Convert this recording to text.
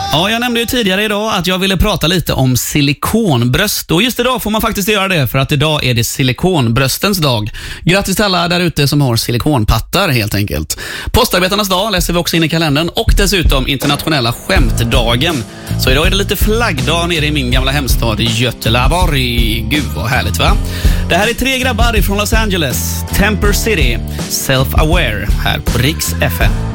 Ja, jag nämnde ju tidigare idag att jag ville prata lite om silikonbröst. Och just idag får man faktiskt göra det, för att idag är det silikonbröstens dag. Grattis till alla där ute som har silikonpattar helt enkelt. Postarbetarnas dag läser vi också in i kalendern, och dessutom internationella skämtdagen. Så idag är det lite flaggdag nere i min gamla hemstad Göteborg. Gud vad härligt, va? Det här är 3 grabbar från Los Angeles, Temper City, Self-Aware här på Riks FM.